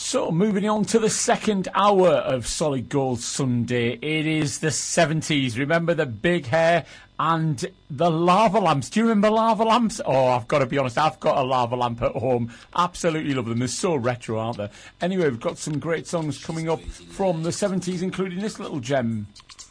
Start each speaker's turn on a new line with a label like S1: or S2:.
S1: So, moving on to the second hour of Solid Gold Sunday. It is the 70s. Remember the big hair and the lava lamps. Do you remember lava lamps? Oh, I've got to be honest, I've got a lava lamp at home. Absolutely love them. They're so retro, aren't they? Anyway, we've got some great songs coming up from the 70s, including this little gem.